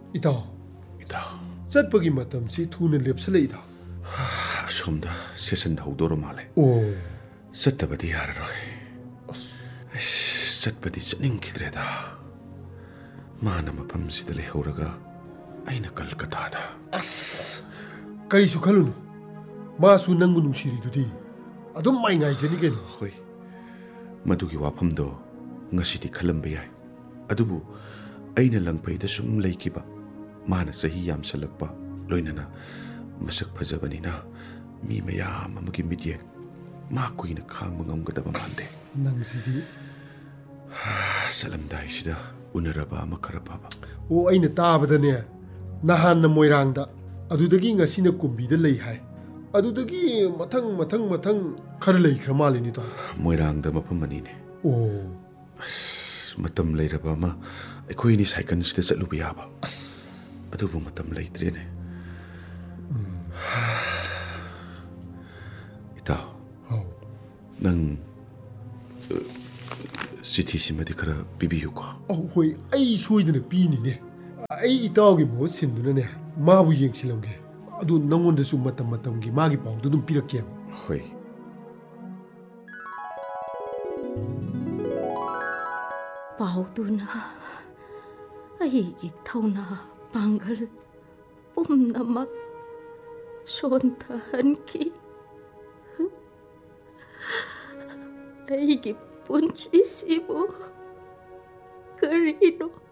ꯏꯇꯥꯎ ꯆꯠꯄꯒꯤ ꯃꯇꯝꯁꯤ ꯊꯨꯅ ꯂꯦꯞꯁꯜꯂꯛꯏꯗ ꯑꯁꯣꯝꯗ ꯁꯦꯁꯟ ꯍꯧꯗꯣꯔ ꯃꯥꯜꯂꯦ ꯆꯠꯇꯕꯗꯤ ꯌꯥꯔꯔꯣꯏ ꯆꯠꯄꯗꯤ ꯆꯠꯅꯤꯡꯈꯤꯗ꯭ꯔꯦꯗ ꯃꯥꯅ ꯃꯐꯝꯁꯤꯗ ꯂꯩꯍꯧꯔꯒ ꯑꯩꯅ ꯀꯜꯀꯇꯥꯗ ꯀꯔꯤꯁꯨ ꯈꯜꯂꯨꯅꯨ ꯃꯥꯁꯨ ꯅꯪꯕꯨ ꯅꯨꯡꯁꯤꯔꯤꯗꯨꯗꯤ ꯑꯗꯨꯝ ꯃꯥꯏ ꯉꯥꯏꯖꯅꯤ ꯀꯩꯅꯣ ꯍꯣꯏ ꯃꯗꯨꯒꯤ ꯋꯥꯐꯝꯗꯣ ꯉꯁꯤꯗꯤ ꯈꯜꯂꯝꯕ ꯌꯥꯏ ꯑꯗꯨꯕꯨ ꯑꯩꯅ ꯂꯪꯐꯩꯗ ꯁꯨꯝ ꯂꯩꯈꯤꯕ ꯃꯥꯅ ꯆꯍꯤ ꯌꯥꯝꯁꯜꯂꯛꯄ ꯂꯣꯏꯅꯅ ꯃꯁꯛ ꯐꯖꯕꯅꯤꯅ ꯃꯤ ꯃꯌꯥꯝ ꯑꯃꯒꯤ ꯃꯤꯠꯌꯦꯡ ꯃꯥ ꯀꯨꯏꯅ ꯈꯥꯡꯕ ꯉꯝꯒꯗꯕ ꯃꯥꯟꯗꯦ ꯅꯪꯁꯤꯗꯤ ꯆꯠꯂꯝꯗꯥꯏꯁꯤꯗ ꯎꯅꯔꯕ ꯑꯃ ꯈꯔ ꯐꯕ ꯑꯩꯅ ꯇꯥꯕꯗꯅꯦ ꯅꯍꯥꯟꯅ ꯃꯣꯏꯔꯥꯡꯗ ꯑꯗꯨꯗꯒꯤ ꯉꯁꯤꯅ ꯀꯨꯝꯕꯤꯗ ꯂꯩ ꯍꯥꯏ ꯑꯗꯨꯗꯒꯤ ꯃꯊꯪ ꯈꯔ ꯂꯩꯈ꯭ꯔ ꯃꯥꯜꯂꯤꯅꯤꯗꯣ ꯃꯣꯏꯔꯥꯡꯗ ꯃꯐꯝ ꯑꯅꯤꯅꯦ ꯃꯇꯝ ꯂꯩꯔꯕ ꯑꯃ ꯑꯩꯈꯣꯏꯅꯤ ꯁꯥꯏꯀꯜꯁꯤꯗ ꯆꯠꯂꯨꯕ ꯌꯥꯕ ꯑꯗꯨꯕꯨ ꯃꯇꯝ ꯂꯩꯇ꯭ꯔꯦꯅꯦ ꯏꯇꯥꯎ ꯅꯪ ꯆꯤꯊꯤꯁꯤꯃꯗꯤ ꯈꯔ ꯄꯤꯕꯤꯌꯨꯀꯣ ꯍꯣꯏ ꯑꯩ ꯁꯣꯏꯗꯅ ꯄꯤꯅꯤꯅꯦ ꯑꯩ ꯏꯇꯥꯎꯒꯤ ꯃꯍꯨꯠ ꯁꯤꯟꯗꯨꯅꯅꯦ ꯃꯥꯕꯨ ꯌꯦꯡꯁꯤꯜꯂꯝꯒꯦ ꯑꯗꯨ ꯅꯪꯉꯣꯟꯗꯁꯨ ꯃꯇꯝꯒꯤ ꯃꯥꯒꯤ ꯄꯥꯎꯗꯨ ꯑꯗꯨꯝ ꯄꯤꯔꯛꯀꯦꯕ ꯍꯣꯏ ꯄꯥꯎꯗꯨꯅ ꯑꯩꯒꯤ ꯊꯧꯅꯥ ꯄꯥꯡꯒꯜ ꯄꯨꯝꯅꯃꯛ ꯁꯣꯟꯊꯍꯟꯈꯤ ꯑꯩꯒꯤ ꯄꯨꯟꯁꯤꯁꯤꯕꯨ ꯀꯔꯤꯅꯣ